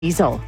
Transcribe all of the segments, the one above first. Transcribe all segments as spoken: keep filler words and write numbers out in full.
Diesel.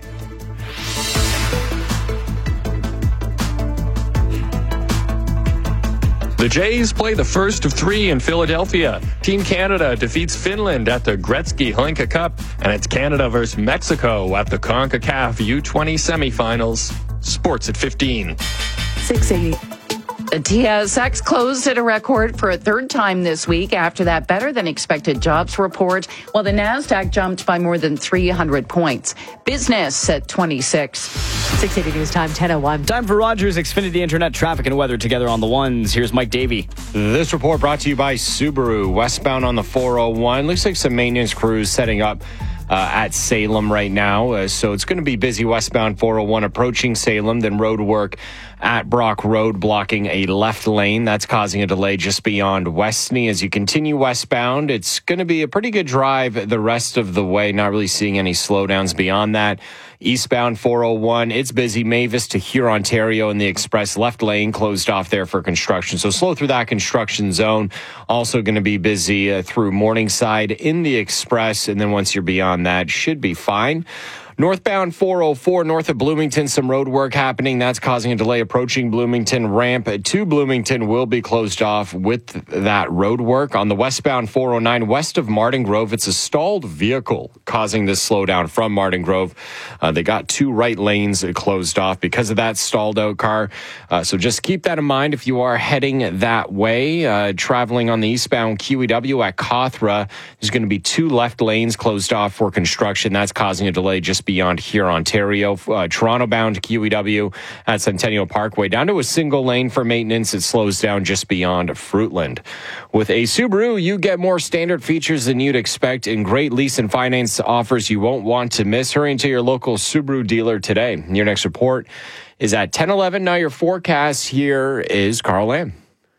The Jays play the first of three in Philadelphia. Team Canada defeats Finland at the Gretzky-Hlinka Cup, and it's Canada versus Mexico at the CONCACAF U twenty semifinals. Sports at fifteen. six eighty. The T S X closed at a record for a third time this week after that better-than-expected jobs report, while the NASDAQ jumped by more than three hundred points. Business at twenty-six. six eighty News Time, ten oh one. Time for Rogers Xfinity Internet traffic and weather together on the ones. Here's Mike Davey. This report brought to you by Subaru. Westbound on the four oh one. Looks like some maintenance crews setting up Uh, at Salem right now. Uh, so it's going to be busy westbound four oh one approaching Salem, then road work at Brock Road blocking a left lane. That's causing a delay just beyond Westney. As you continue westbound, it's going to be a pretty good drive the rest of the way. Not really seeing any slowdowns beyond that. Eastbound four oh one, it's busy. Mavis to Huron, Ontario, and the express left lane closed off there for construction. So slow through that construction zone. Also going to be busy uh, through Morningside in the express. And then once you're beyond that, should be fine. Northbound four oh four, north of Bloomington, some road work happening. That's causing a delay approaching Bloomington. Ramp to Bloomington will be closed off with that road work. On the westbound four oh nine, west of Martin Grove, it's a stalled vehicle causing this slowdown from Martin Grove. Uh, they got two right lanes closed off because of that stalled out car. Uh, so just keep that in mind if you are heading that way. Uh, traveling on the eastbound Q E W at Cawthra, there's going to be two left lanes closed off for construction. That's causing a delay just beyond here, Ontario. Uh, Toronto bound Q E W at Centennial Parkway down to a single lane for maintenance. It slows down just beyond Fruitland. With a Subaru, you get more standard features than you'd expect and great lease and finance offers you won't want to miss. Hurry into your local Subaru dealer today. Your next report is at ten eleven. Now your forecast, here is Carl Lamb.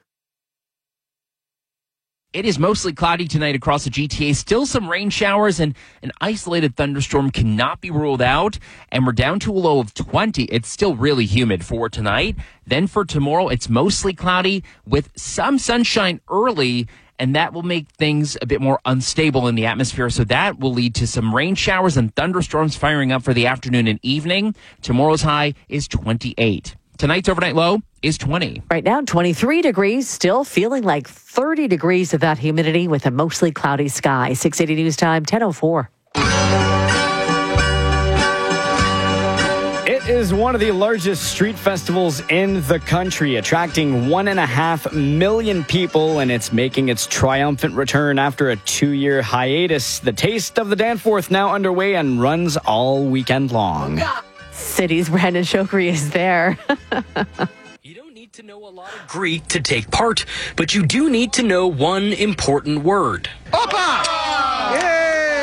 It is mostly cloudy tonight across the G T A. Still some rain showers and an isolated thunderstorm cannot be ruled out. And we're down to a low of twenty. It's still really humid for tonight. Then for tomorrow, it's mostly cloudy with some sunshine early. And that will make things a bit more unstable in the atmosphere. So that will lead to some rain showers and thunderstorms firing up for the afternoon and evening. Tomorrow's high is twenty-eight. Tonight's overnight low is twenty. Right now, twenty-three degrees, still feeling like thirty degrees of that humidity with a mostly cloudy sky. six eighty News Time, ten oh four. It is one of the largest street festivals in the country, attracting one and a half million people, and it's making its triumphant return after a two-year hiatus. The Taste of the Danforth now underway and runs all weekend long. City's Brandon Shokri is there. You don't need to know a lot of Greek to take part, but you do need to know one important word. Opa! Yay!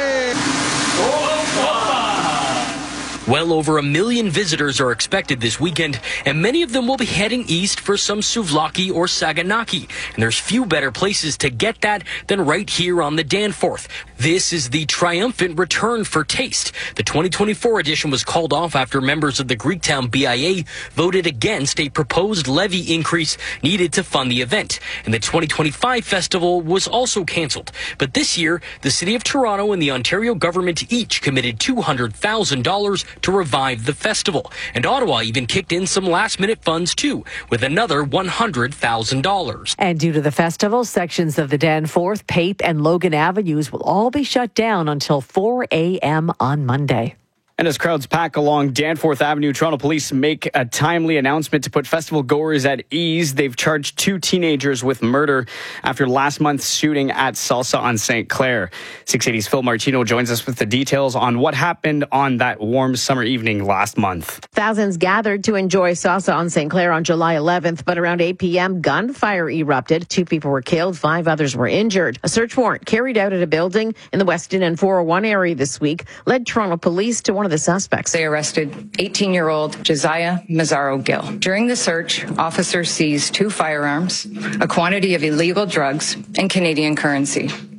Well over a million visitors are expected this weekend, and many of them will be heading east for some souvlaki or saganaki. And there's few better places to get that than right here on the Danforth. This is the triumphant return for Taste. The twenty twenty-four edition was called off after members of the Greektown B I A voted against a proposed levy increase needed to fund the event. And the twenty twenty-five festival was also canceled. But this year, the City of Toronto and the Ontario government each committed two hundred thousand dollars to revive the festival. And Ottawa even kicked in some last-minute funds, too, with another one hundred thousand dollars. And due to the festival, sections of the Danforth, Pape, and Logan Avenues will all be shut down until four a.m. on Monday. And as crowds pack along Danforth Avenue, Toronto police make a timely announcement to put festival goers at ease. They've charged two teenagers with murder after last month's shooting at Salsa on Saint Clair. six eighty's Phil Martino joins us with the details on what happened on that warm summer evening last month. Thousands gathered to enjoy Salsa on Saint Clair on July eleventh, but around eight p.m., gunfire erupted. Two people were killed, five others were injured. A search warrant carried out at a building in the Weston and four oh one area this week led Toronto police to one of the suspects. They arrested eighteen-year-old Josiah Mazzaro Gill. During the search, officers seized two firearms, a quantity of illegal drugs, and Canadian currency.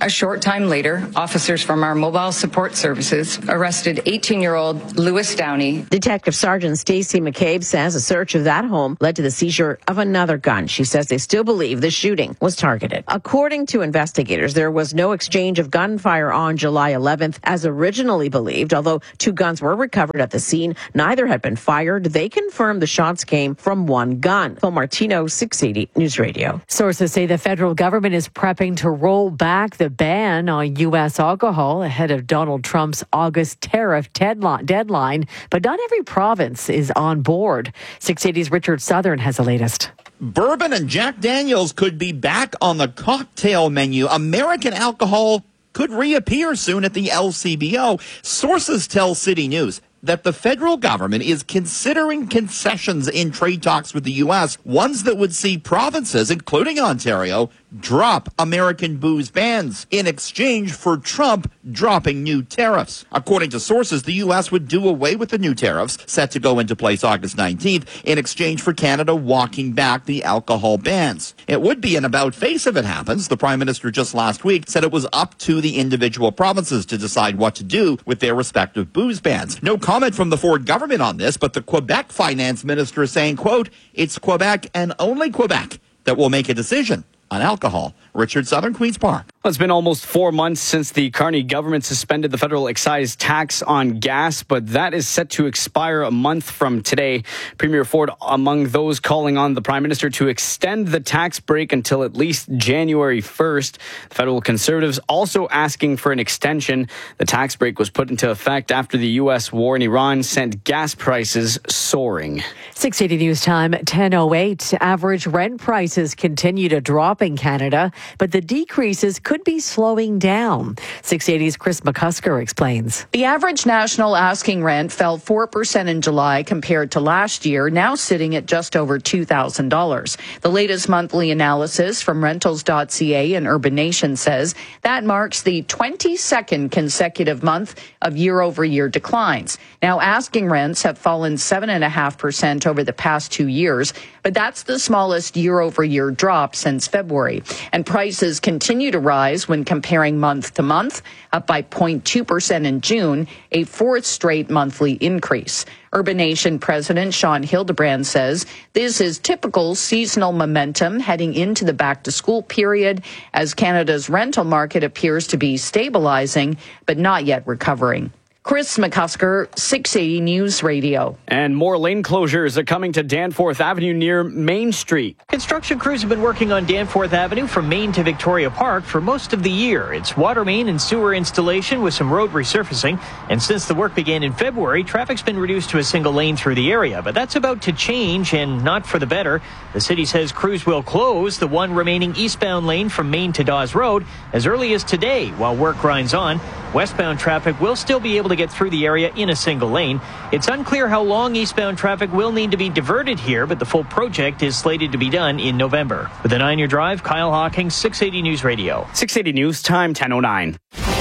A short time later, officers from our mobile support services arrested eighteen-year-old Lewis Downey. Detective Sergeant Stacey McCabe says a search of that home led to the seizure of another gun. She says they still believe the shooting was targeted. According to investigators, there was no exchange of gunfire on July eleventh as originally believed. Although two guns were recovered at the scene, neither had been fired. They confirmed the shots came from one gun. Phil Martino, six eighty News Radio. Sources say the federal government is prepping to roll back the ban on U S alcohol ahead of Donald Trump's August tariff deadline, but not every province is on board. six eighty's Richard Southern has the latest. Bourbon and Jack Daniels could be back on the cocktail menu. American alcohol could reappear soon at the L C B O. Sources tell City News that the federal government is considering concessions in trade talks with the U S, ones that would see provinces, including Ontario, drop American booze bans in exchange for Trump dropping new tariffs. According to sources, the U S would do away with the new tariffs set to go into place August nineteenth in exchange for Canada walking back the alcohol bans. It would be an about-face if it happens. The Prime Minister just last week said it was up to the individual provinces to decide what to do with their respective booze bans. No comment from the Ford government on this, but the Quebec finance minister is saying, quote, it's Quebec and only Quebec that will make a decision on alcohol. Richard Southern, Queen's Park. Well, it's been almost four months since the Carney government suspended the federal excise tax on gas, but that is set to expire a month from today. Premier Ford among those calling on the Prime Minister to extend the tax break until at least January first. Federal Conservatives also asking for an extension. The tax break was put into effect after the U S war in Iran sent gas prices soaring. six eighty News Time, ten oh eight. Average rent prices continue to drop in Canada, but the decreases could be slowing down. six eighty's Chris McCusker explains. The average national asking rent fell four percent in July compared to last year, now sitting at just over two thousand dollars. The latest monthly analysis from rentals dot c a and Urban Nation says that marks the twenty-second consecutive month of year-over-year declines. Now, asking rents have fallen seven point five percent over the past two years, but that's the smallest year-over-year drop since February. And prices continue to rise when comparing month to month, up by zero point two percent in June, a fourth straight monthly increase. Urban Nation President Sean Hildebrand says this is typical seasonal momentum heading into the back-to-school period as Canada's rental market appears to be stabilizing but not yet recovering. Chris McCusker, six eighty News Radio. And more lane closures are coming to Danforth Avenue near Main Street. Construction crews have been working on Danforth Avenue from Main to Victoria Park for most of the year. It's water main and sewer installation with some road resurfacing. And since the work began in February, traffic's been reduced to a single lane through the area. But that's about to change, and not for the better. The city says crews will close the one remaining eastbound lane from Main to Dawes Road as early as today while work grinds on. Westbound traffic will still be able to get through the area in a single lane. It's unclear how long eastbound traffic will need to be diverted here, but the full project is slated to be done in November. With a nine-year drive, Kyle Hawkins, six eighty News Radio. six eighty News Time, ten oh nine.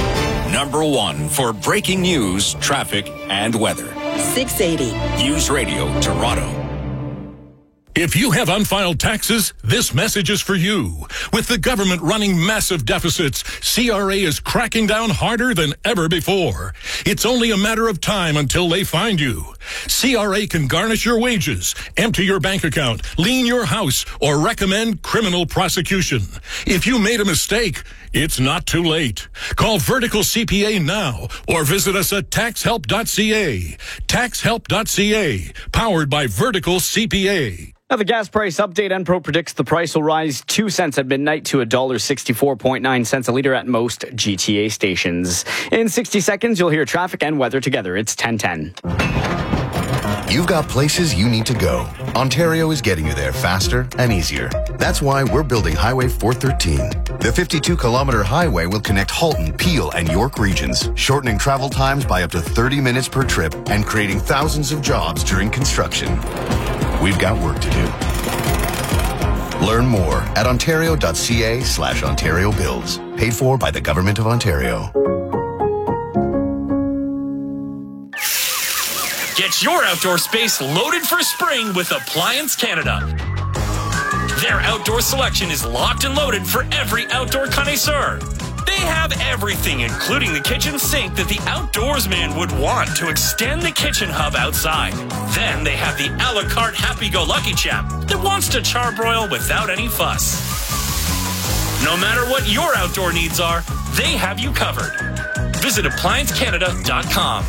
Number one for breaking news, traffic, and weather. six eighty News Radio, Toronto. If you have unfiled taxes, this message is for you. With the government running massive deficits, C R A is cracking down harder than ever before. It's only a matter of time until they find you. C R A can garnish your wages, empty your bank account, lien your house, or recommend criminal prosecution. If you made a mistake, it's not too late. Call Vertical C P A now or visit us at tax help dot c a. tax help dot c a, powered by Vertical C P A. Now, the gas price update. Enpro predicts the price will rise two cents at midnight to one dollar sixty-four point nine cents a litre at most G T A stations. In sixty seconds, you'll hear traffic and weather together. It's ten ten. You've got places you need to go. Ontario is getting you there faster and easier. That's why we're building Highway four thirteen. The fifty-two kilometer highway will connect Halton, Peel, and York regions, shortening travel times by up to thirty minutes per trip and creating thousands of jobs during construction. We've got work to do. Learn more at ontario dot c a slash Ontario Builds. Paid for by the Government of Ontario. Get your outdoor space loaded for spring with Appliance Canada. Their outdoor selection is locked and loaded for every outdoor connoisseur. They have everything, including the kitchen sink that the outdoorsman would want to extend the kitchen hub outside. Then they have the a la carte happy-go-lucky chap that wants to charbroil without any fuss. No matter what your outdoor needs are, they have you covered. Visit appliance canada dot com.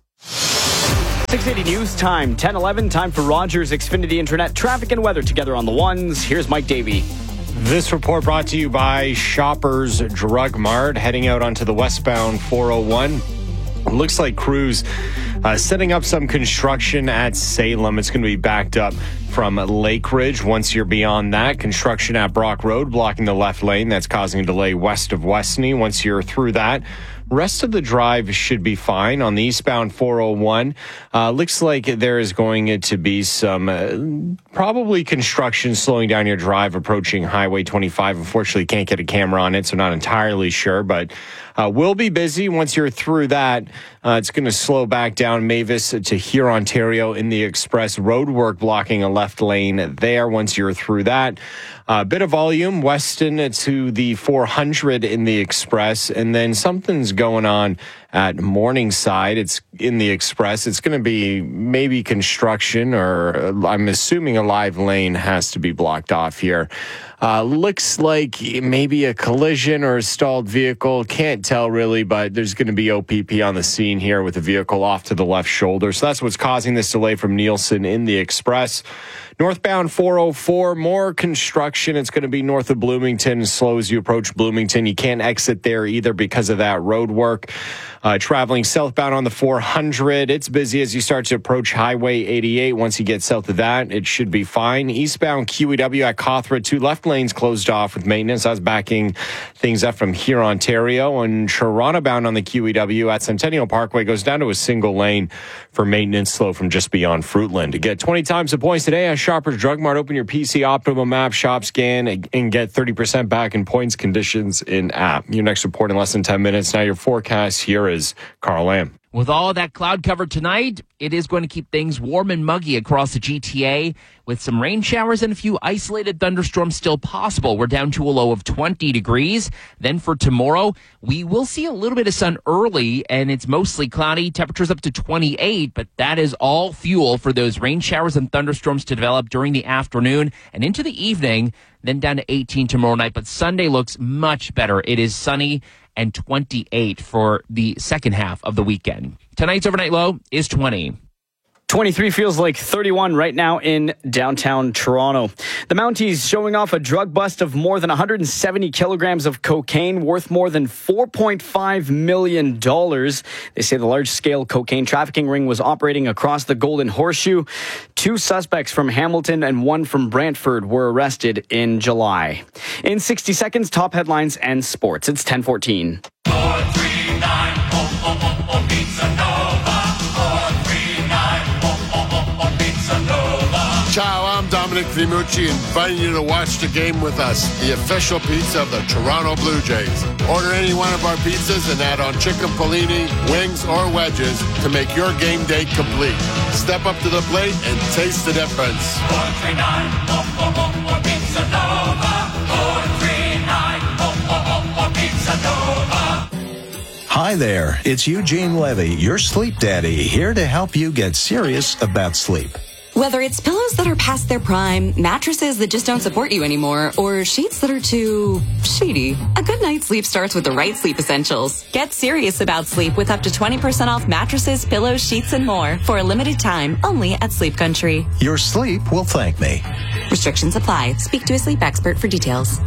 six eighty News Time, ten eleven, time for Rogers Xfinity Internet traffic and weather together on the ones. Here's Mike Davey. This report brought to you by Shoppers Drug Mart, heading out onto the westbound four oh one. It looks like crews uh, setting up some construction at Salem. It's going to be backed up from Lake Ridge. Once you're beyond that, construction at Brock Road blocking the left lane. That's causing a delay west of Westney. Once you're through that, rest of the drive should be fine. On the eastbound four oh one, uh, looks like there is going to be some uh, probably construction slowing down your drive approaching Highway twenty-five. Unfortunately, can't get a camera on it, so not entirely sure, but uh, will be busy. Once you're through that, uh, it's going to slow back down Mavis to here, Ontario in the express. Road work blocking a left lane there. Once you're through that, a uh, bit of volume, Weston to the four hundred in the express, and then something's going on at Morningside. It's in the express. It's going to be maybe construction, or uh, I'm assuming a live lane has to be blocked off here. Uh, looks like maybe a collision or a stalled vehicle. Can't tell really, but there's going to be O P P on the scene here with the vehicle off to the left shoulder. So that's what's causing this delay from Nielsen in the express. Northbound four oh four, more construction. It's going to be north of Bloomington, slow as you approach Bloomington. You can't exit there either because of that road work. Uh, traveling southbound on the four hundred, it's busy as you start to approach Highway eighty-eight. Once you get south of that, it should be fine. Eastbound Q E W at Cawthra, two left lanes closed off with maintenance. I was backing things up from here, Ontario. And Toronto bound on the Q E W at Centennial Parkway goes down to a single lane for maintenance, slow from just beyond Fruitland. To get twenty times the points today at Shoppers Drug Mart, open your P C Optimum app, shop, scan, and get thirty percent back in points conditions in app. Your next report in less than ten minutes. Now your forecast here is Carl Lamb. With all of that cloud cover tonight, it is going to keep things warm and muggy across the G T A with some rain showers and a few isolated thunderstorms still possible. We're down to a low of twenty degrees. Then for tomorrow, we will see a little bit of sun early and it's mostly cloudy. Temperatures up to twenty-eight, but that is all fuel for those rain showers and thunderstorms to develop during the afternoon and into the evening, then down to eighteen tomorrow night. But Sunday looks much better. It is sunny and twenty-eight for the second half of the weekend. Tonight's overnight low is twenty. twenty-three feels like thirty-one right now in downtown Toronto. The Mounties showing off a drug bust of more than one hundred seventy kilograms of cocaine worth more than four point five million dollars. They say the large-scale cocaine trafficking ring was operating across the Golden Horseshoe. Two suspects from Hamilton and one from Brantford were arrested in July. In sixty seconds, top headlines and sports. It's ten fourteen. four three nine, oh, oh, oh, oh, Pizza Nova. four three nine, oh, oh, oh, oh, Pizza Nova. Ciao, I'm Dominic Vimucci, inviting you to watch the game with us, the official pizza of the Toronto Blue Jays. Order any one of our pizzas and add on chicken polini, wings, or wedges to make your game day complete. Step up to the plate and taste the difference. four three nine, oh, oh, oh, oh, Pizza Nova. four three nine, oh, oh, oh, oh, Pizza Nova. Hi there, it's Eugene Levy, your sleep daddy, here to help you get serious about sleep. Whether it's pillows that are past their prime, mattresses that just don't support you anymore, or sheets that are too sheety, a good night's sleep starts with the right sleep essentials. Get serious about sleep with up to twenty percent off mattresses, pillows, sheets, and more for a limited time only at Sleep Country. Your sleep will thank me. Restrictions apply. Speak to a sleep expert for details.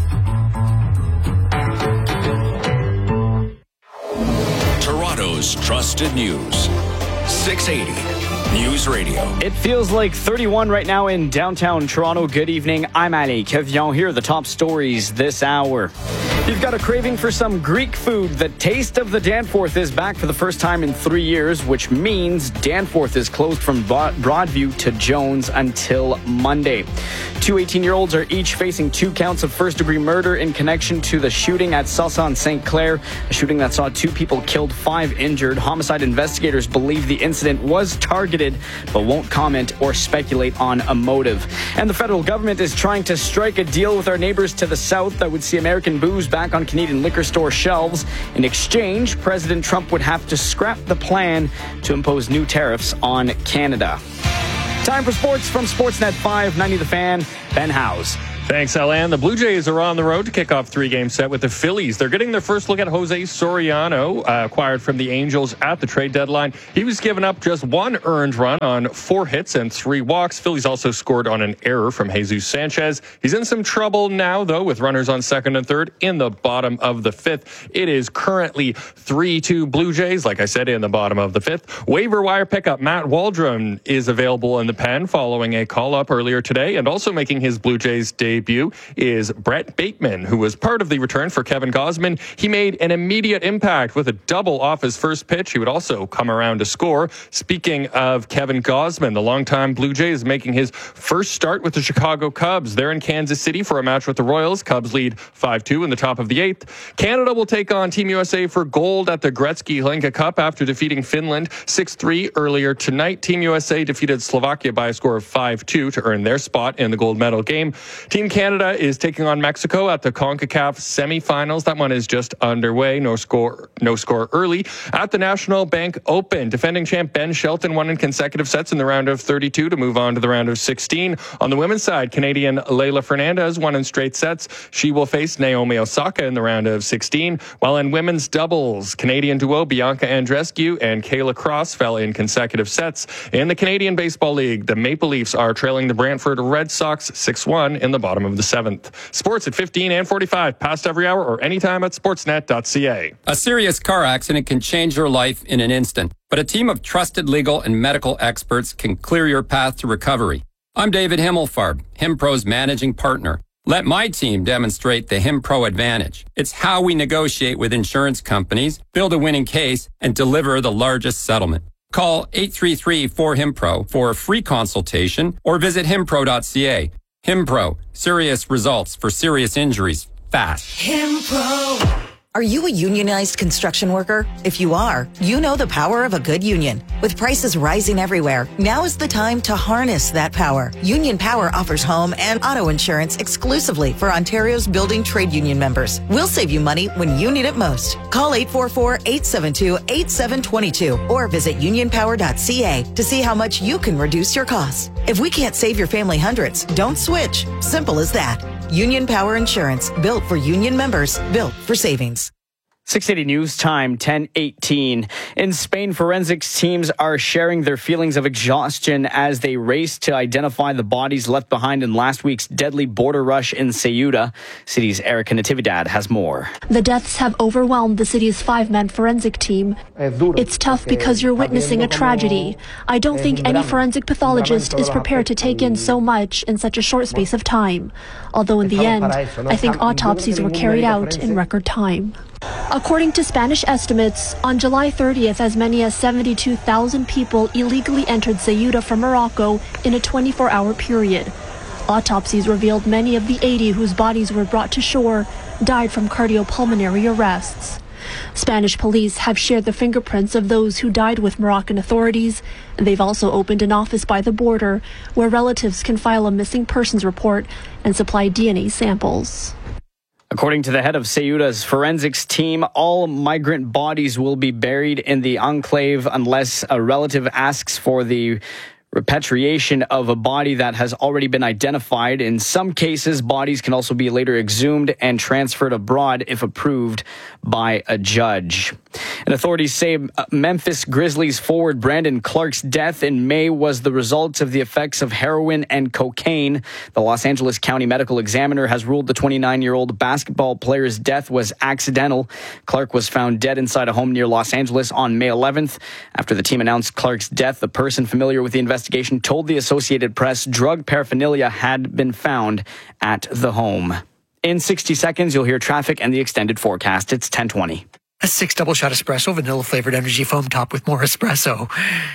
Toronto's trusted news. six eighty News Radio. It feels like thirty-one right now in downtown Toronto. Good evening. I'm Ali Kevion. Here are the top stories this hour. You've got a craving for some Greek food. The Taste of the Danforth is back for the first time in three years, which means Danforth is closed from Broadview to Jones until Monday. Two eighteen-year-olds are each facing two counts of first-degree murder in connection to the shooting at Salsa on Saint Clair, a shooting that saw two people killed, five injured. Homicide investigators believe the incident was targeted, but won't comment or speculate on a motive. And the federal government is trying to strike a deal with our neighbors to the south that would see American booze back back on Canadian liquor store shelves. In exchange, President Trump would have to scrap the plan to impose new tariffs on Canada. Time for sports from Sportsnet five ninety The Fan. Ben Howes. Thanks, Alan. The Blue Jays are on the road to kick off three-game set with the Phillies. They're getting their first look at Jose Soriano, uh, acquired from the Angels at the trade deadline. He was given up just one earned run on four hits and three walks. Phillies also scored on an error from Jesus Sanchez. He's in some trouble now, though, with runners on second and third in the bottom of the fifth. It is currently three two Blue Jays, like I said, in the bottom of the fifth. Waiver wire pickup Matt Waldron is available in the pen following a call-up earlier today, and also making his Blue Jays debut Debut is Brett Bateman, who was part of the return for Kevin Gausman. He made an immediate impact with a double off his first pitch. He would also come around to score. Speaking of Kevin Gausman, the longtime Blue Jay is making his first start with the Chicago Cubs. They're in Kansas City for a match with the Royals. Cubs lead five two in the top of the eighth. Canada will take on Team U S A for gold at the Gretzky Hlinka Cup after defeating Finland six three earlier tonight. Team U S A defeated Slovakia by a score of five two to earn their spot in the gold medal game. Team Canada is taking on Mexico at the CONCACAF semifinals. That one is just underway. No score, no score early. At the National Bank Open, defending champ Ben Shelton won in consecutive sets in the round of thirty-two to move on to the round of sixteen. On the women's side, Canadian Leylah Fernandez won in straight sets. She will face Naomi Osaka in the round of sixteen. While in women's doubles, Canadian duo Bianca Andreescu and Kayla Cross fell in consecutive sets. In the Canadian Baseball League, the Maple Leafs are trailing the Brantford Red Sox six one in the bottom of the seventh. Sports at fifteen and forty-five, past every hour or anytime at sportsnet dot c a. A serious car accident can change your life in an instant, but a team of trusted legal and medical experts can clear your path to recovery. I'm David Himmelfarb, HimPro's managing partner. Let my team demonstrate the HimPro advantage. It's how we negotiate with insurance companies, build a winning case, and deliver the largest settlement. Call eight three three four HimPro for a free consultation or visit himpro dot c a. HimPro, serious results for serious injuries, fast. HimPro. Are you a unionized construction worker? If you are, you know the power of a good union. With prices rising everywhere, now is the time to harness that power. Union Power offers home and auto insurance exclusively for Ontario's building trade union members. We'll save you money when you need it most. Call eight four four, eight seven two, eight seven two two or visit union power dot c a to see how much you can reduce your costs. If we can't save your family hundreds, don't switch. Simple as that. Union Power Insurance, built for union members, built for savings. six eighty News Time, ten eighteen. In Spain, forensics teams are sharing their feelings of exhaustion as they race to identify the bodies left behind in last week's deadly border rush in Ceuta. City's Erica Natividad has more. The deaths have overwhelmed the city's five-man forensic team. It's tough because you're witnessing a tragedy. I don't think any forensic pathologist is prepared to take in so much in such a short space of time. Although in the end, I think autopsies were carried out in record time. According to Spanish estimates, on July thirtieth, as many as seventy-two thousand people illegally entered Ceuta from Morocco in a twenty-four hour period. Autopsies revealed many of the eighty whose bodies were brought to shore died from cardiopulmonary arrests. Spanish police have shared the fingerprints of those who died with Moroccan authorities. They've also opened an office by the border where relatives can file a missing persons report and supply D N A samples. According to the head of Ceuta's forensics team, all migrant bodies will be buried in the enclave unless a relative asks for the repatriation of a body that has already been identified. In some cases, bodies can also be later exhumed and transferred abroad if approved by a judge. And authorities say Memphis Grizzlies forward Brandon Clark's death in May was the result of the effects of heroin and cocaine. The Los Angeles County Medical Examiner has ruled the twenty-nine-year-old basketball player's death was accidental. Clark was found dead inside a home near Los Angeles on May eleventh. After the team announced Clark's death, the person familiar with the investigation told the Associated Press drug paraphernalia had been found at the home. In sixty seconds, you'll hear traffic and the extended forecast. It's ten twenty. A six double shot espresso, vanilla flavored energy foam top with more espresso.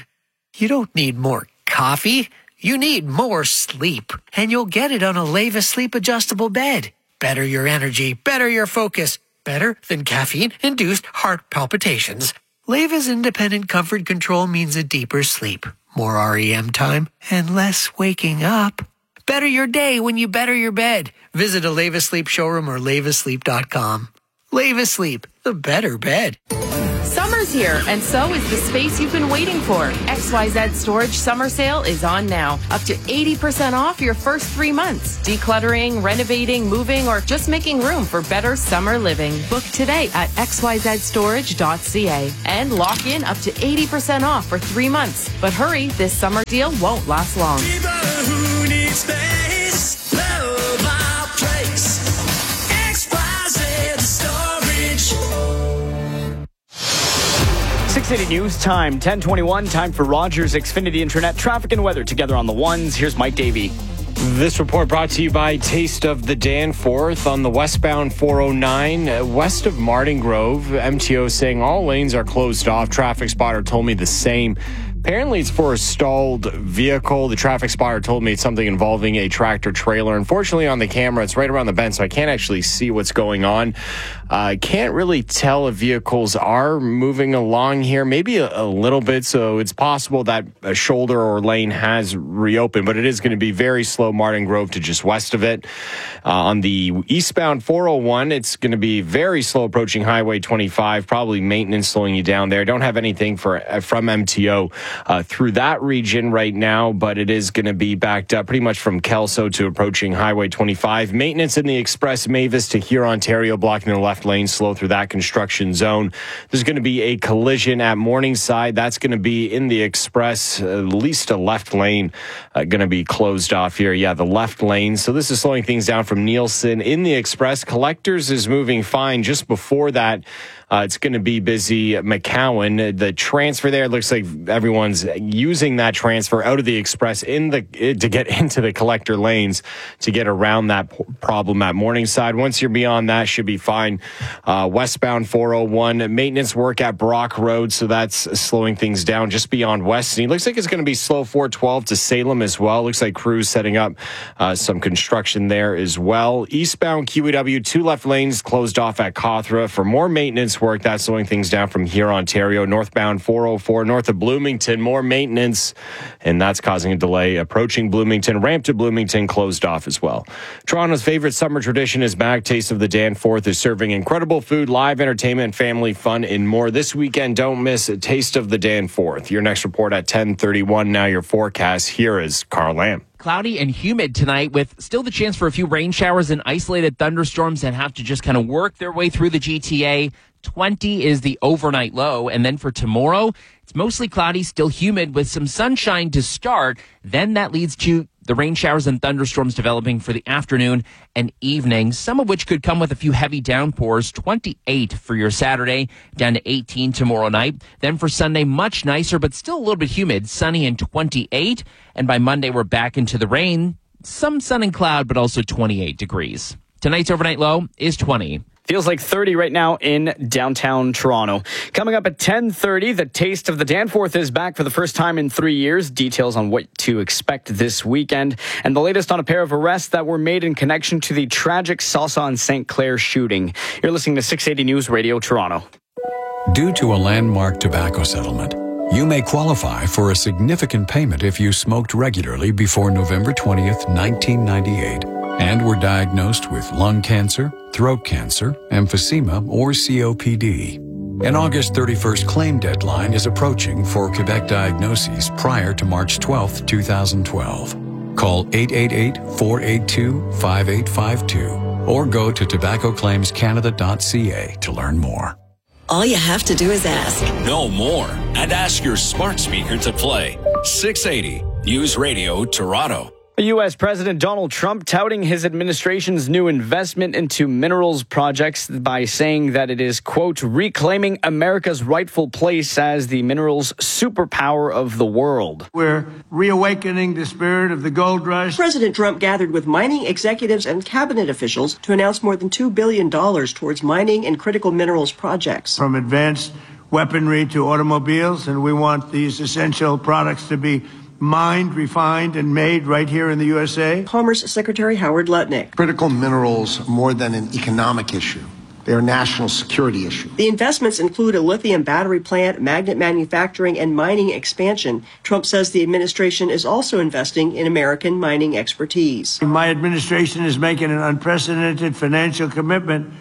You don't need more coffee. You need more sleep. And you'll get it on a Leva Sleep Adjustable Bed. Better your energy, better your focus, better than caffeine-induced heart palpitations. Leva's independent comfort control means a deeper sleep, more R E M time, and less waking up. Better your day when you better your bed. Visit a Leva Sleep showroom or leva sleep dot com. Leva Sleep, the better bed. Summer's here, and so is the space you've been waiting for. X Y Z Storage Summer Sale is on now. Up to eighty percent off your first three months. Decluttering, renovating, moving, or just making room for better summer living. Book today at x y z storage dot c a and lock in up to eighty percent off for three months. But hurry, this summer deal won't last long. People who need space, love our place. X Y Z Storage. six eighty News Time, ten twenty-one. Time for Rogers Xfinity Internet traffic and weather together on the ones. Here's Mike Davey. This report brought to you by Taste of the Danforth on the westbound four oh nine uh, west of Martin Grove. M T O saying all lanes are closed off. Traffic spotter told me the same. Apparently it's for a stalled vehicle. The traffic spotter told me it's something involving a tractor trailer. Unfortunately, on the camera, it's right around the bend, so I can't actually see what's going on. I uh, can't really tell if vehicles are moving along here, maybe a, a little bit, so it's possible that a shoulder or lane has reopened, but it is going to be very slow Martin Grove to just west of it. Uh, on the eastbound four oh one, it's going to be very slow approaching Highway twenty-five, probably maintenance slowing you down there. Don't have anything for uh, from M T O uh, through that region right now, but it is going to be backed up pretty much from Kelso to approaching Highway twenty-five. Maintenance in the Express Mavis to Huron, Ontario, blocking the left lane, slow through that construction zone. There's going to be a collision at Morningside. That's going to be in the Express, at least a left lane uh, going to be closed off here. Yeah, the left lane. So this is slowing things down from Nielsen in the Express. Collectors is moving fine. Just before that, Uh, it's going to be busy. McCowan, the transfer there, looks like everyone's using that transfer out of the Express in the to get into the collector lanes to get around that p- problem at Morningside. Once you're beyond that, should be fine. Uh, westbound four oh one, maintenance work at Brock Road, so that's slowing things down just beyond West. And it looks like it's going to be slow four twelve to Salem as well. Looks like crews setting up uh, some construction there as well. Eastbound Q E W, two left lanes closed off at Cawthra for more maintenance work. That's slowing things down from here, Ontario. Northbound four oh four north of Bloomington, more maintenance, and that's causing a delay approaching Bloomington. Ramp to Bloomington closed off as well. Toronto's favorite summer tradition is back. Taste of the Danforth is serving incredible food, live entertainment, family fun, and more. This weekend, don't miss a Taste of the Danforth. Your next report at ten thirty-one. Now your forecast. Here is Carl Lamb. Cloudy and humid tonight with still the chance for a few rain showers and isolated thunderstorms that have to just kind of work their way through the G T A. twenty is the overnight low. And then for tomorrow, it's mostly cloudy, still humid with some sunshine to start. Then that leads to the rain showers and thunderstorms developing for the afternoon and evening, some of which could come with a few heavy downpours. twenty-eight for your Saturday, down to eighteen tomorrow night. Then for Sunday, much nicer, but still a little bit humid, sunny and twenty-eight. And by Monday, we're back into the rain. Some sun and cloud, but also twenty-eight degrees. Tonight's overnight low is twenty. Feels like thirty right now in downtown Toronto. Coming up at ten thirty, the Taste of the Danforth is back for the first time in three years. Details on what to expect this weekend. And the latest on a pair of arrests that were made in connection to the tragic Salsa and Saint Clair shooting. You're listening to six eighty News Radio Toronto. Due to a landmark tobacco settlement, you may qualify for a significant payment if you smoked regularly before November twentieth, nineteen ninety-eight. And were diagnosed with lung cancer, throat cancer, emphysema, or C O P D. An August thirty-first claim deadline is approaching for Quebec diagnoses prior to March twelfth, twenty twelve. Call eight eight eight, four eight two, five eight five two or go to tobacco claims canada dot c a to learn more. All you have to do is ask. Know more and ask your smart speaker to play. six eighty News Radio Toronto. U S President Donald Trump touting his administration's new investment into minerals projects by saying that it is, quote, reclaiming America's rightful place as the minerals superpower of the world. We're reawakening the spirit of the gold rush. President Trump gathered with mining executives and cabinet officials to announce more than two billion dollars towards mining and critical minerals projects. From advanced weaponry to automobiles, and we want these essential products to be mined, refined, and made right here in the U S A. Commerce Secretary Howard Lutnick. Critical minerals, more than an economic issue, they're a national security issue. The investments include a lithium battery plant, magnet manufacturing, and mining expansion. Trump says the administration is also investing in American mining expertise. My administration is making an unprecedented financial commitment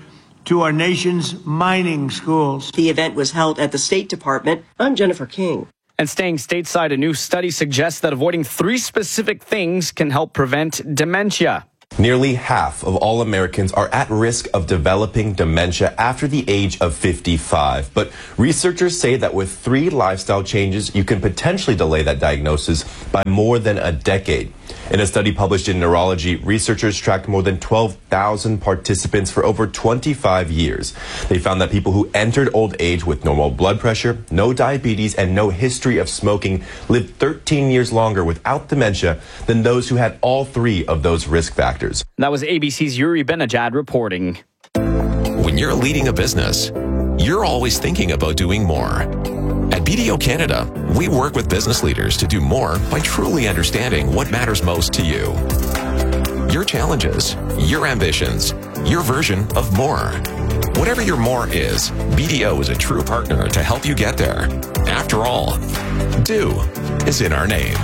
to our nation's mining schools. The event was held at the State Department. I'm Jennifer King. And staying stateside, a new study suggests that avoiding three specific things can help prevent dementia. Nearly half of all Americans are at risk of developing dementia after the age of fifty-five. But researchers say that with three lifestyle changes, you can potentially delay that diagnosis by more than a decade. In a study published in Neurology, researchers tracked more than twelve thousand participants for over twenty-five years. They found that people who entered old age with normal blood pressure, no diabetes, and no history of smoking lived thirteen years longer without dementia than those who had all three of those risk factors. That was A B C's Yuri Benajad reporting. When you're leading a business, you're always thinking about doing more. At B D O Canada, we work with business leaders to do more by truly understanding what matters most to you. Your challenges, your ambitions, your version of more. Whatever your more is, B D O is a true partner to help you get there. After all, do is in our name.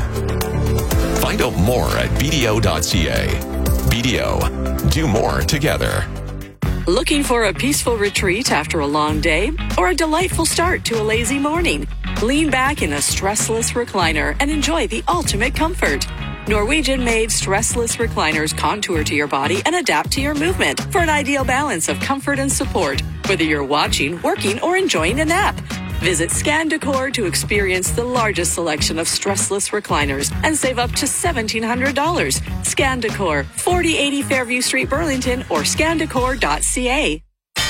Find out more at B D O dot C A. B D O, do more together. Looking for a peaceful retreat after a long day or a delightful start to a lazy morning? Lean back in a stressless recliner and enjoy the ultimate comfort. Norwegian-made stressless recliners contour to your body and adapt to your movement for an ideal balance of comfort and support, whether you're watching, working, or enjoying a nap. Visit Scan Decor to experience the largest selection of stressless recliners and save up to seventeen hundred dollars. Scan Decor, forty eighty Fairview Street, Burlington, or scan decor dot c a.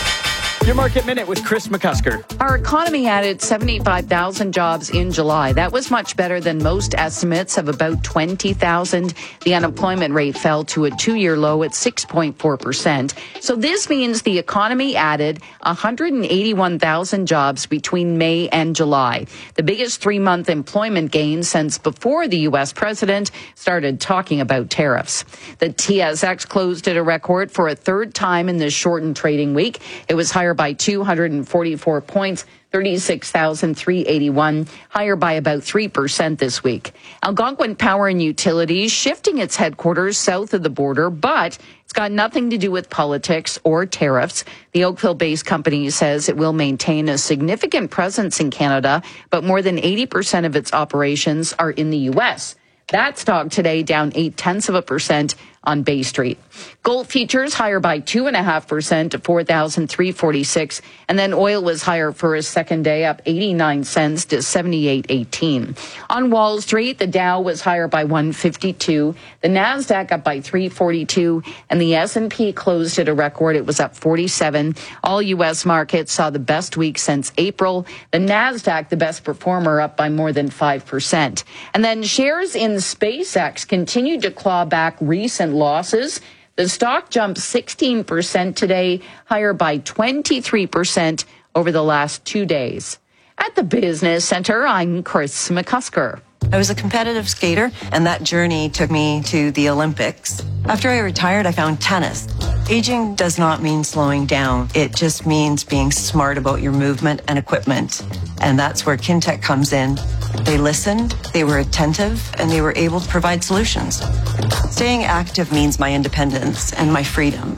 Your Market Minute with Chris McCusker. Our economy added seventy-five thousand jobs in July. That was much better than most estimates of about twenty thousand. The unemployment rate fell to a two-year low at six point four percent. So this means the economy added one hundred eighty-one thousand jobs between May and July, the biggest three-month employment gain since before the U S president started talking about tariffs. The T S X closed at a record for a third time in this shortened trading week. It was higher by two hundred forty-four points, thirty-six thousand three hundred eighty-one, higher by about three percent this week. Algonquin Power and Utilities shifting its headquarters south of the border, but it's got nothing to do with politics or tariffs. The Oakville-based company says it will maintain a significant presence in Canada, but more than eighty percent of its operations are in the U S. That stock today down eight tenths of a percent on Bay Street. Gold futures higher by two and a half percent to four thousand three hundred forty-six, and then oil was higher for a second day, up eighty-nine cents to seventy-eight eighteen. On Wall Street, the Dow was higher by one fifty-two, the Nasdaq up by three forty-two, and the S and P closed at a record. It was up forty-seven. All U S markets saw the best week since April. The Nasdaq, the best performer, up by more than five percent. And then shares in SpaceX continued to claw back recent losses. The stock jumped sixteen percent today, higher by twenty-three percent over the last two days. At the Business Center, I'm Chris McCusker. I was a competitive skater, and that journey took me to the Olympics. After I retired, I found tennis. Aging does not mean slowing down. It just means being smart about your movement and equipment. And that's where Kintec comes in. They listened, they were attentive, and they were able to provide solutions. Staying active means my independence and my freedom.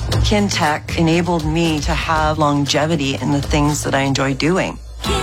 Kintec enabled me to have longevity in the things that I enjoy doing.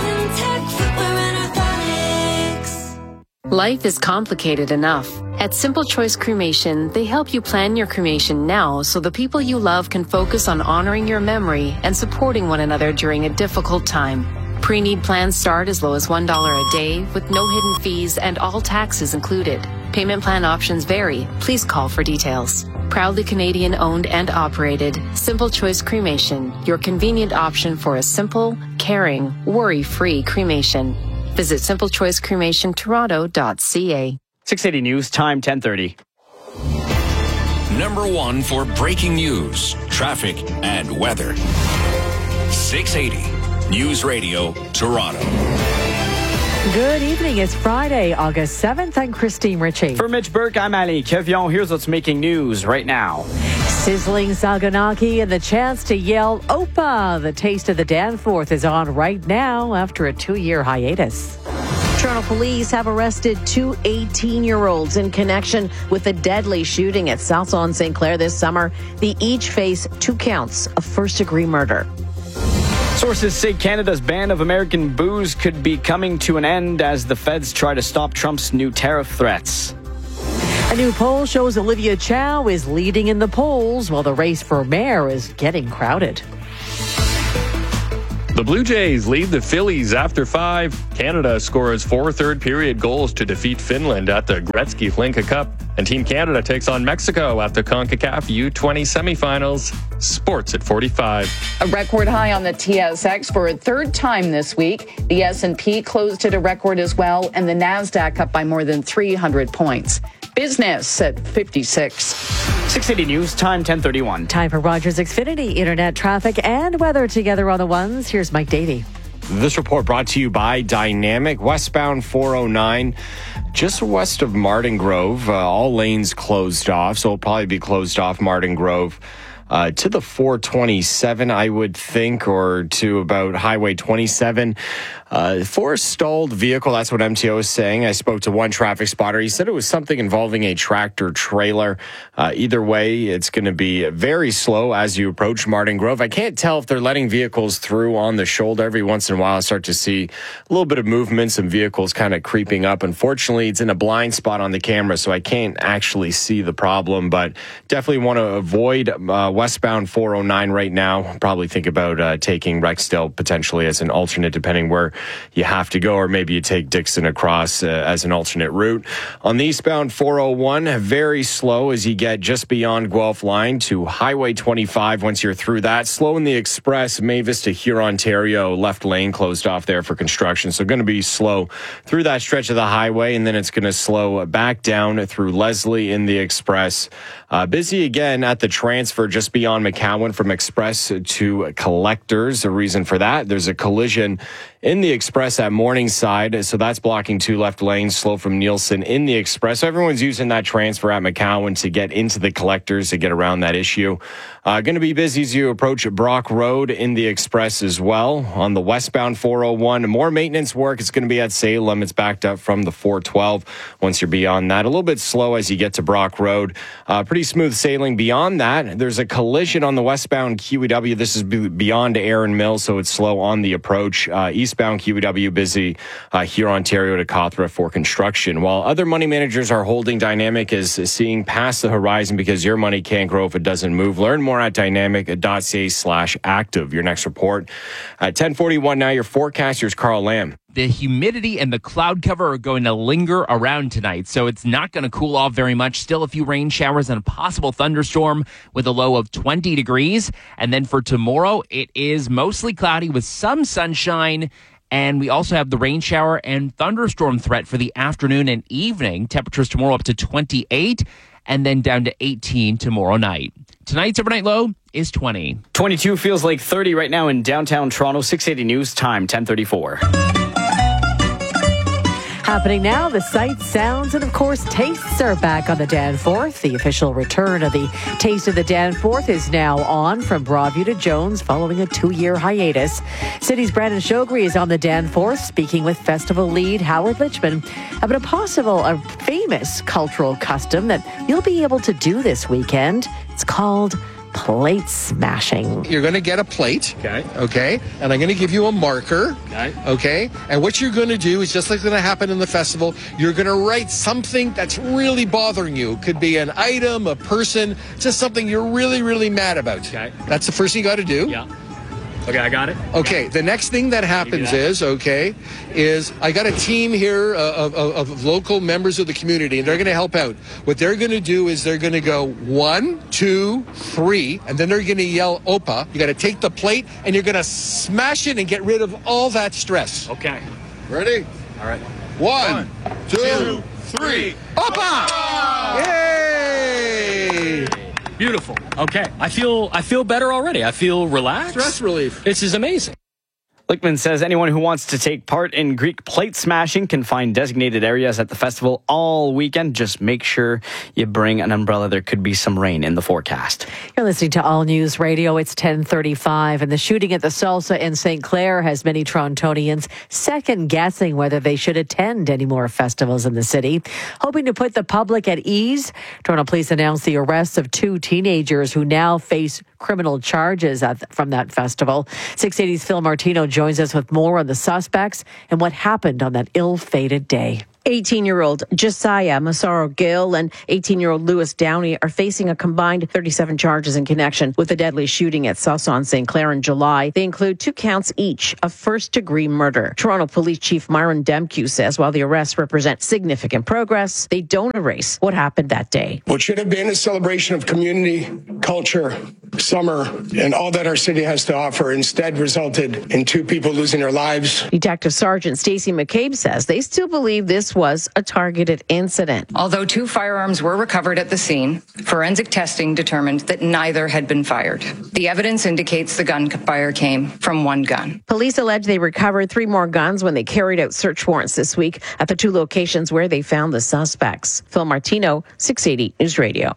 Life is complicated enough. At Simple Choice Cremation, they help you plan your cremation now so the people you love can focus on honoring your memory and supporting one another during a difficult time. Pre-need plans start as low as one dollar a day with no hidden fees and all taxes included. Payment plan options vary. Please call for details. Proudly Canadian owned and operated, Simple Choice Cremation, your convenient option for a simple, caring, worry-free cremation. Visit simple choice cremation toronto dot c a. six eighty News, time ten thirty. Number one for breaking news, traffic, and weather. six eighty News Radio, Toronto. Good evening. It's Friday, August seventh. I'm Christine Ritchie. For Mitch Burke, I'm Ali Kevion. Here's what's making news right now. Sizzling Salganaki and the chance to yell Opa. The taste of the Danforth is on right now after a two-year hiatus. Toronto police have arrested two eighteen-year-olds in connection with the deadly shooting at Salsa on Saint Clair this summer. They each face two counts of first-degree murder. Sources say Canada's ban of American booze could be coming to an end as the feds try to stop Trump's new tariff threats. A new poll shows Olivia Chow is leading in the polls while the race for mayor is getting crowded. The Blue Jays lead the Phillies after five. Canada scores four third-period goals to defeat Finland at the Gretzky Flinka Cup. And Team Canada takes on Mexico at the CONCACAF U twenty semifinals. Sports at forty-five. A record high on the T S X for a third time this week. The S and P closed at a record as well, and the NASDAQ up by more than three hundred points. Business at fifty-six. six eighty News, time ten thirty-one. Time for Rogers Xfinity internet traffic and weather together on the ones. Here's Mike Davey. This report brought to you by Dynamic. Westbound four oh nine, just west of Martin Grove. Uh, all lanes closed off, so it'll probably be closed off Martin Grove. Uh, to the four twenty-seven, I would think, or to about Highway twenty-seven. Uh, for a stalled vehicle, that's what M T O is saying. I spoke to one traffic spotter. He said it was something involving a tractor trailer. Uh, either way, it's going to be very slow as you approach Martin Grove. I can't tell if they're letting vehicles through on the shoulder. Every once in a while, I start to see a little bit of movement, some vehicles kind of creeping up. Unfortunately, it's in a blind spot on the camera, so I can't actually see the problem, but definitely want to avoid uh, westbound four oh nine right now. Probably think about uh, taking Rexdale potentially as an alternate, depending where you have to go, or maybe you take Dixon across uh, as an alternate route. On the eastbound four oh one, very slow as you get just beyond Guelph Line to Highway twenty-five. Once you're through that, slow in the express, Mavis to Huron, Ontario, left lane closed off there for construction. So going to be slow through that stretch of the highway, and then it's going to slow back down through Leslie in the express. Uh, busy again at the transfer just beyond McCowan from express to collectors. The reason for that, there's a collision in the express at Morningside, so that's blocking two left lanes, slow from Nielsen in the express. So everyone's using that transfer at McCowan to get into the collectors to get around that issue. Uh, going to be busy as you approach Brock Road in the express as well. On the westbound four oh one, more maintenance work. It's going to be at Salem. It's backed up from the four twelve. Once you're beyond that, a little bit slow as you get to Brock Road. Uh, pretty smooth sailing beyond that. There's a collision on the westbound Q E W. This is beyond Aaron Mill, so it's slow on the approach. Uh, eastbound Q E W busy uh, here, Ontario to Cawthra for construction. While other money managers are holding, Dynamic is seeing past the horizon because your money can't grow if it doesn't move. Learn more at dynamic.ca slash active. Your next report at ten forty-one now. Your forecaster's Carl Lamb. The humidity and the cloud cover are going to linger around tonight, so it's not going to cool off very much. Still a few rain showers and a possible thunderstorm with a low of twenty degrees. And then for tomorrow, it is mostly cloudy with some sunshine. And we also have the rain shower and thunderstorm threat for the afternoon and evening. Temperatures tomorrow up to twenty-eight and then down to eighteen tomorrow night. Tonight's overnight low is twenty. twenty-two feels like thirty right now in downtown Toronto. six eighty News, time ten thirty-four. Happening now, the sights, sounds, and of course, tastes are back on the Danforth. The official return of the Taste of the Danforth is now on from Broadview to Jones following a two-year hiatus. City's Brandon Shogri is on the Danforth speaking with festival lead Howard Lichman about a possible, a famous cultural custom that you'll be able to do this weekend. It's called plate smashing. You're going to get a plate. Okay. Okay. And I'm going to give you a marker. Okay. Okay. And what you're going to do is just like going to happen in the festival, you're going to write something that's really bothering you. It could be an item, a person, just something you're really, really mad about. Okay. That's the first thing you got to do. Yeah. Okay, I got it. Okay, the next thing that happens that. is, okay, is I got a team here uh, of, of, of local members of the community, and they're going to help out. What they're going to do is they're going to go one, two, three, and then they're going to yell Opa. You got to take the plate, and you're going to smash it and get rid of all that stress. Okay. Ready? All right. One, One two, two, three, Opa! Opa! Yay! Beautiful. Okay. I feel I feel better already. I feel relaxed. Stress relief. This is amazing. Lichtman says anyone who wants to take part in Greek plate smashing can find designated areas at the festival all weekend. Just make sure you bring an umbrella. There could be some rain in the forecast. You're listening to All News Radio. It's ten thirty-five, and the shooting at the Salsa in Saint Clair has many Torontonians second-guessing whether they should attend any more festivals in the city. Hoping to put the public at ease, Toronto Police announced the arrests of two teenagers who now face criminal charges at, from that festival. six eighty's Phil Martino joins us with more on the suspects and what happened on that ill-fated day. eighteen-year-old Josiah Massaro Gill and eighteen-year-old Lewis Downey are facing a combined thirty-seven charges in connection with the deadly shooting at Salsa on Saint Clair in July. They include two counts each of first-degree murder. Toronto Police Chief Myron Demkew says while the arrests represent significant progress, they don't erase what happened that day. What should have been a celebration of community, culture, summer, and all that our city has to offer instead resulted in two people losing their lives. Detective Sergeant Stacey McCabe says they still believe this was a targeted incident. Although two firearms were recovered at the scene, forensic testing determined that neither had been fired. The evidence indicates the gunfire came from one gun. Police allege they recovered three more guns when they carried out search warrants this week at the two locations where they found the suspects. Phil Martino, six eighty News Radio.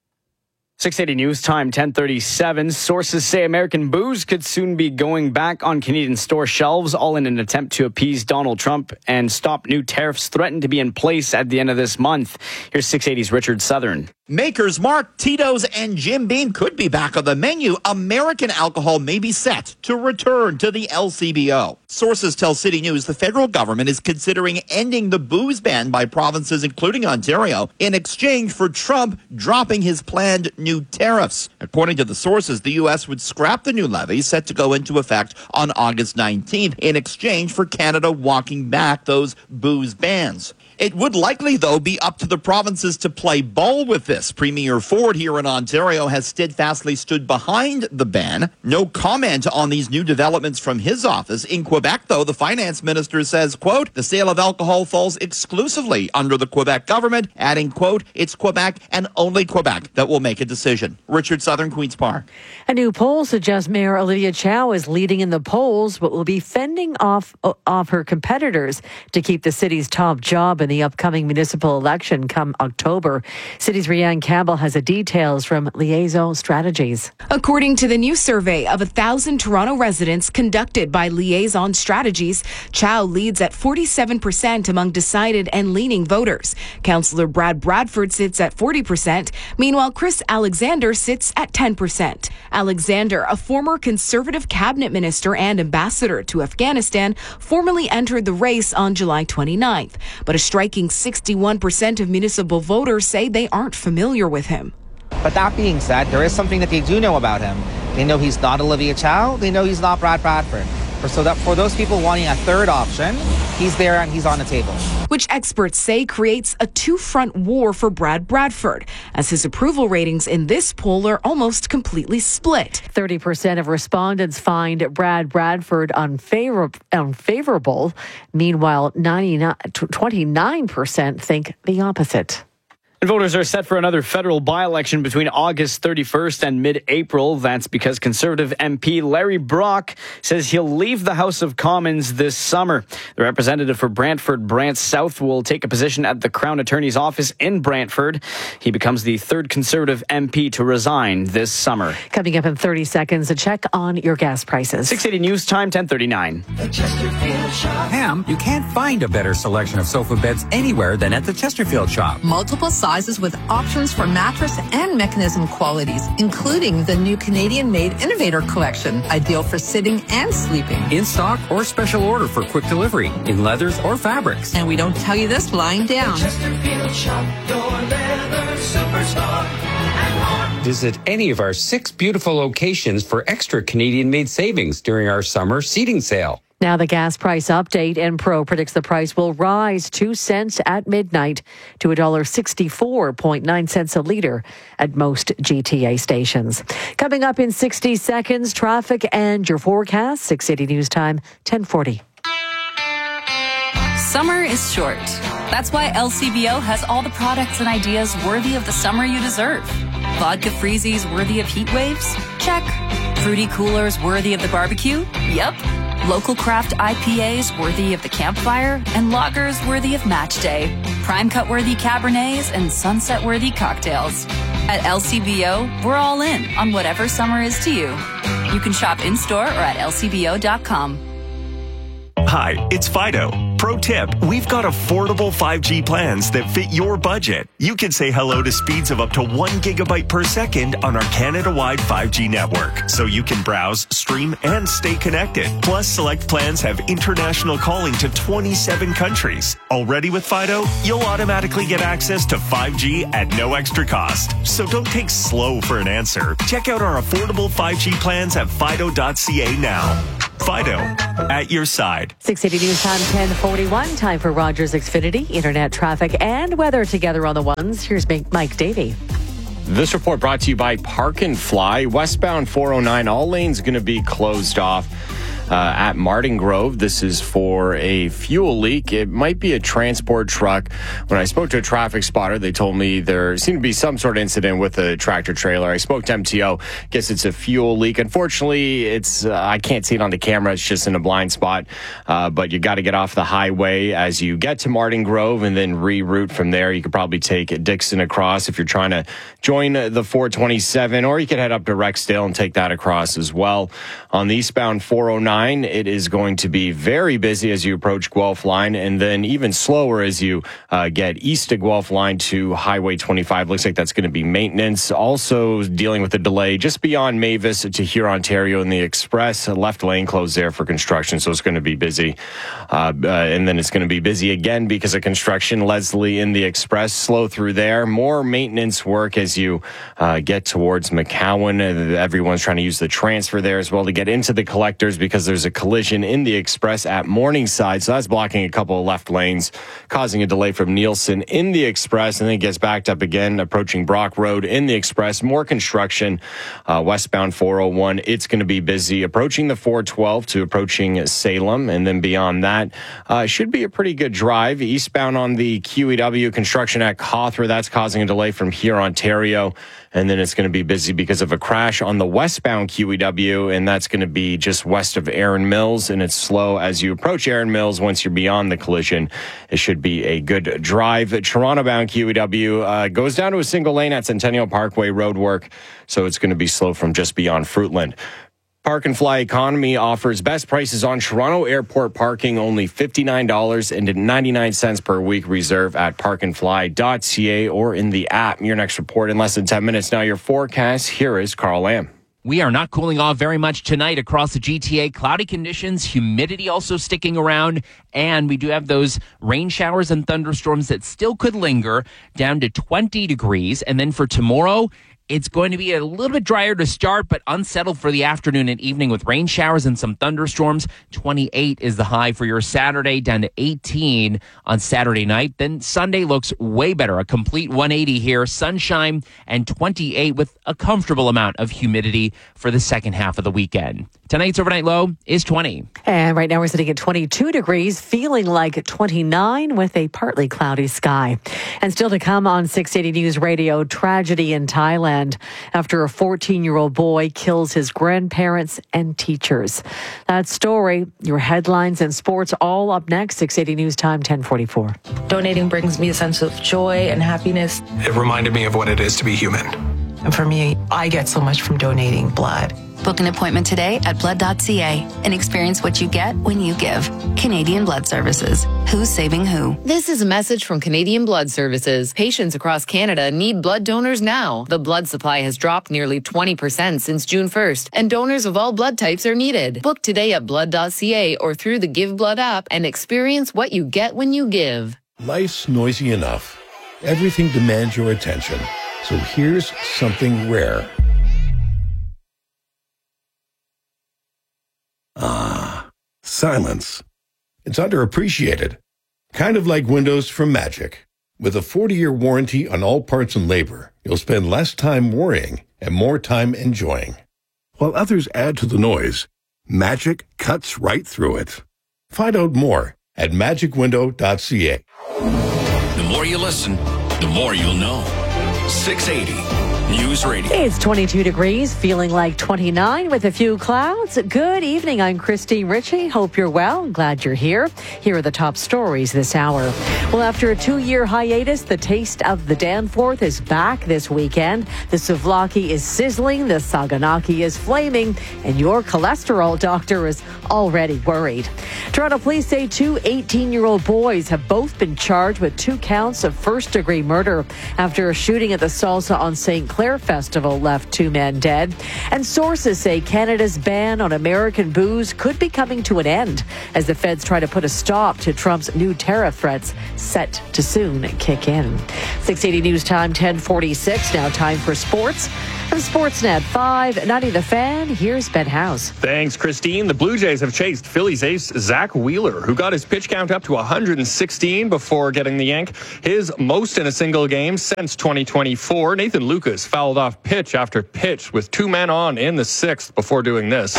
six eighty News Time, ten thirty-seven. Sources say American booze could soon be going back on Canadian store shelves, all in an attempt to appease Donald Trump and stop new tariffs threatened to be in place at the end of this month. Here's six eighty's Richard Southern. Maker's Mark, Tito's, and Jim Beam could be back on the menu. American alcohol may be set to return to the L C B O. Sources tell City News the federal government is considering ending the booze ban by provinces, including Ontario, in exchange for Trump dropping his planned new tariffs. According to the sources, the U S would scrap the new levy set to go into effect on August nineteenth in exchange for Canada walking back those booze bans. It would likely, though, be up to the provinces to play ball with this. Premier Ford here in Ontario has steadfastly stood behind the ban. No comment on these new developments from his office. In Quebec, though, the finance minister says, quote, the sale of alcohol falls exclusively under the Quebec government, adding, quote, it's Quebec and only Quebec that will make a decision. Richard Southern, Queen's Park. A new poll suggests Mayor Olivia Chow is leading in the polls, but will be fending off, off her competitors to keep the city's top job in the upcoming municipal election come October. City's Rianne Campbell has the details from Liaison Strategies. According to the new survey of one thousand Toronto residents conducted by Liaison Strategies, Chow leads at forty-seven percent among decided and leaning voters. Councillor Brad Bradford sits at forty percent. Meanwhile, Chris Alexander sits at ten percent. Alexander, a former Conservative cabinet minister and ambassador to Afghanistan, formally entered the race on July twenty-ninth, but a striking sixty-one percent of municipal voters say they aren't familiar with him. But that being said, there is something that they do know about him. They know he's not Olivia Chow. They know he's not Brad Bradford. So that for those people wanting a third option, he's there and he's on the table. Which experts say creates a two-front war for Brad Bradford, as his approval ratings in this poll are almost completely split. thirty percent of respondents find Brad Bradford unfavor- unfavorable. Meanwhile, twenty-nine percent think the opposite. And voters are set for another federal by-election between August thirty-first and mid-April. That's because Conservative M P Larry Brock says he'll leave the House of Commons this summer. The representative for Brantford Brant South will take a position at the Crown Attorney's office in Brantford. He becomes the third Conservative M P to resign this summer. Coming up in thirty seconds, a check on your gas prices. six eighty News Time, ten thirty-nine. Pam, you can't find a better selection of sofa beds anywhere than at the Chesterfield shop. Multiple sizes with options for mattress and mechanism qualities, including the new Canadian-made Innovator Collection, ideal for sitting and sleeping. In stock or special order for quick delivery, in leathers or fabrics. And we don't tell you this lying down. Chesterfield Shop, your leather superstar. Visit any of our six beautiful locations for extra Canadian-made savings during our summer seating sale. Now the gas price update. Enpro predicts the price will rise two cents at midnight to one dollar sixty-four point nine cents a litre at most G T A stations. Coming up in sixty seconds, traffic and your forecast. six eighty News Time, ten forty. Summer is short. That's why L C B O has all the products and ideas worthy of the summer you deserve. Vodka freezies worthy of heat waves? Check. Fruity coolers worthy of the barbecue? Yep. Local craft I P As worthy of the campfire and lagers worthy of match day. Prime cut worthy Cabernets and sunset worthy cocktails. At L C B O, we're all in on whatever summer is to you. You can shop in-store or at L C B O dot com. Hi, it's Fido. Pro tip, we've got affordable five G plans that fit your budget. You can say hello to speeds of up to one gigabyte per second on our Canada-wide five G network, so you can browse, stream, and stay connected. Plus, select plans have international calling to twenty-seven countries. Already with Fido, you'll automatically get access to five G at no extra cost. So don't take slow for an answer. Check out our affordable five G plans at fido dot c a now. Fido, at your side. six eighty News Time, ten forty-one. Time for Rogers Xfinity. Internet, traffic, and weather together on the ones. Here's Mike Davey. This report brought to you by Park and Fly. Westbound four oh nine, all lanes going to be closed off uh, at Martin Grove. This is for a fuel leak. It might be a transport truck. When I spoke to a traffic spotter, they told me there seemed to be some sort of incident with a tractor trailer. I spoke to M T O. Guess it's a fuel leak. Unfortunately, it's uh, I can't see it on the camera. It's just in a blind spot. Uh, but you got to get off the highway as you get to Martin Grove and then reroute from there. You could probably take Dixon across if you're trying to join the four twenty-seven, or you could head up to Rexdale and take that across as well. On the eastbound four oh nine, it is going to be very busy as you approach Guelph Line, and then even slower as you uh, get east of Guelph Line to Highway twenty-five. Looks like that's going to be maintenance. Also dealing with a delay just beyond Mavis to here, Ontario, in the Express. Left lane closed there for construction, so it's going to be busy. Uh, uh, and then it's going to be busy again because of construction. Leslie in the Express, slow through there. More maintenance work as you uh, get towards McCowan. Everyone's trying to use the transfer there as well to get into the collectors because there's a collision in the Express at Morningside. So that's blocking a couple of left lanes, causing a delay from Nielsen in the Express, and then it gets backed up again, approaching Brock Road in the Express. More construction, uh, westbound four oh one. It's going to be busy, approaching the four twelve to approaching Salem, and then beyond that, uh, should be a pretty good drive. Eastbound on the Q E W, construction at Cawthra. That's causing a delay from here, Ontario. And then it's going to be busy because of a crash on the westbound Q E W, and that's going to be just west of Erin Mills, and it's slow as you approach Erin Mills. Once you're beyond the collision, it should be a good drive. Toronto-bound Q E W uh, goes down to a single lane at Centennial Parkway roadwork, so it's going to be slow from just beyond Fruitland. Park and Fly Economy offers best prices on Toronto Airport parking, only fifty-nine dollars and ninety-nine cents per week. Reserve at park and fly dot c a or in the app. Your next report in less than ten minutes. Now your forecast. Here is Carl Lamb. We are not cooling off very much tonight across the G T A. Cloudy conditions, humidity also sticking around, and we do have those rain showers and thunderstorms that still could linger down to twenty degrees. And then for tomorrow, it's going to be a little bit drier to start, but unsettled for the afternoon and evening with rain showers and some thunderstorms. twenty-eight is the high for your Saturday, down to eighteen on Saturday night. Then Sunday looks way better. A complete one eighty here. Sunshine and twenty-eight with a comfortable amount of humidity for the second half of the weekend. Tonight's overnight low is twenty. And right now we're sitting at twenty-two degrees, feeling like twenty-nine with a partly cloudy sky. And still to come on six eighty News Radio, tragedy in Thailand after a fourteen-year-old boy kills his grandparents and teachers. That story, your headlines and sports all up next. six eighty News Time, ten forty-four. Donating brings me a sense of joy and happiness. It reminded me of what it is to be human. And for me, I get so much from donating blood. Book an appointment today at blood dot c a and experience what you get when you give. Canadian Blood Services. Who's saving who? This is a message from Canadian Blood Services. Patients across Canada need blood donors now. The blood supply has dropped nearly twenty percent since June first, and donors of all blood types are needed. Book today at blood dot c a or through the Give Blood app and experience what you get when you give. Life's noisy enough. Everything demands your attention. So here's something rare. Ah, silence. It's underappreciated. Kind of like windows from Magic. With a forty-year warranty on all parts and labor, you'll spend less time worrying and more time enjoying. While others add to the noise, Magic cuts right through it. Find out more at magic window dot c a. The more you listen, the more you'll know. six eighty News Radio. It's twenty-two degrees, feeling like twenty-nine with a few clouds. Good evening. I'm Christine Ritchie. Hope you're well. Glad you're here. Here are the top stories this hour. Well, after a two-year hiatus, the taste of the Danforth is back this weekend. The souvlaki is sizzling, the saganaki is flaming, and your cholesterol doctor is already worried. Toronto police say two eighteen-year-old boys have both been charged with two counts of first-degree murder after a shooting at the Salsa on Saint Clair Festival left two men dead. And sources say Canada's ban on American booze could be coming to an end as the feds try to put a stop to Trump's new tariff threats set to soon kick in. six eighty News Time, ten forty-six. Now time for sports. From Sportsnet five ninety The Fan, here's Ben House. Thanks, Christine. The Blue Jays have chased Phillies ace Zach Wheeler, who got his pitch count up to one hundred sixteen before getting the yank, his most in a single game since twenty twenty-four. Nathan Lucas fouled off pitch after pitch with two men on in the sixth before doing this.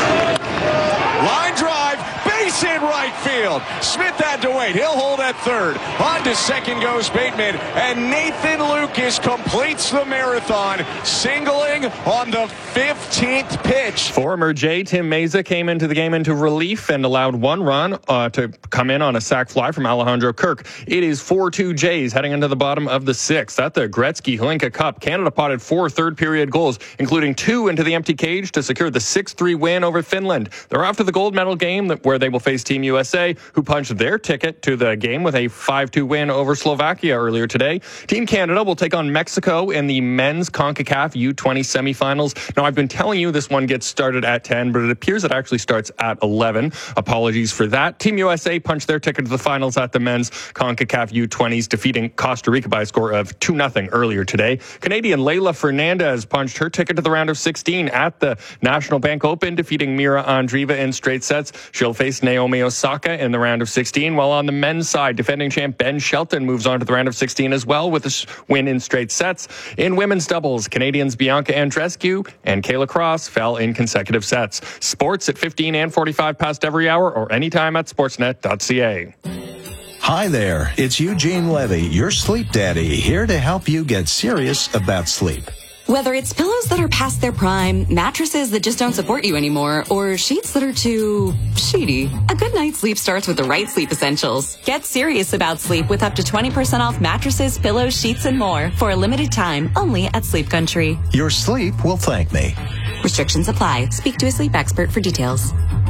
Line drive, base in right field. Smith had to wait. He'll hold at third. On to second goes Bateman, and Nathan Lucas completes the marathon, singling on the fifteenth pitch. Former Jay Tim Meza came into the game into relief and allowed one run uh, to come in on a sac fly from Alejandro Kirk. It is four two Jays heading into the bottom of the sixth. At the Gretzky Hlinka Cup, Canada potted four third-period goals, including two into the empty cage to secure the six three win over Finland. They're after the gold medal game where they will face Team U S A, who punched their ticket to the game with a five two win over Slovakia earlier today. Team Canada will take on Mexico in the men's CONCACAF U twenty semifinals. Now, I've been telling you this one gets started at ten, but it appears it actually starts at eleven. Apologies for that. Team U S A punched their ticket to the finals at the men's CONCACAF U twenties, defeating Costa Rica by a score of two nothing earlier today. Canadian Leylah Fernandez punched her ticket to the round of sixteen at the National Bank Open, defeating Mira Andreeva in straight sets. She'll face Naomi Osaka in the round of sixteen, while on the men's side, defending champ Ben Shelton moves on to the round of sixteen as well with a win in straight sets. In women's doubles, Canadians Bianca Andreescu and Kayla Cross fell in consecutive sets. Sports at fifteen and forty-five past every hour or anytime at sportsnet dot c a. Hi there, it's Eugene Levy, your sleep daddy, here to help you get serious about sleep. Whether it's pillows that are past their prime, mattresses that just don't support you anymore, or sheets that are too sheety, a good night's sleep starts with the right sleep essentials. Get serious about sleep with up to twenty percent off mattresses, pillows, sheets, and more for a limited time only at Sleep Country. Your sleep will thank me. Restrictions apply. Speak to a sleep expert for details.